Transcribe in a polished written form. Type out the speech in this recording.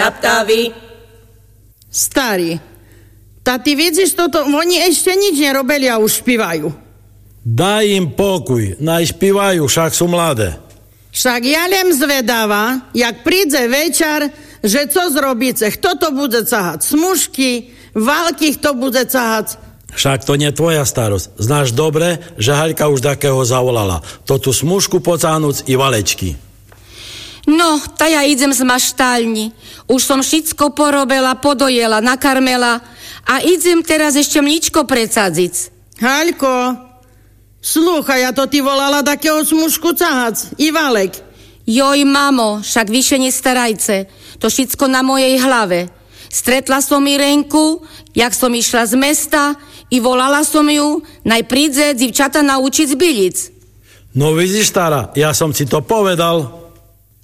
Taptaví. Starý, tá ty vidíš toto, oni ešte nič nerobili a už špívajú. Daj im pokoj, naj špívajú, však sú mladé. Však ja len zvedáva, jak príde večer, že co zrobíte, kto to bude cahať? Smužky, války, kto bude cahať? Však to nie tvoja starosť. Znáš dobre, že Haľka už takého zavolala. To tu smužku pocánúc i valečky. No, tá ja idem z maštálni. Už som všetko porobila, podojela, nakarmela a idem teraz ešte mlíčko predsadziť. Haľko, slúchaj, ja to ty volala takého smužku cahať. I valek. Joj, mamo, však vyše nestarajce. To všetko na mojej hlave. Stretla som Irenku, jak som išla z mesta i volala som ju, naj príde divčata naučiť z Bilic. No vidíš, stará, ja som si to povedal.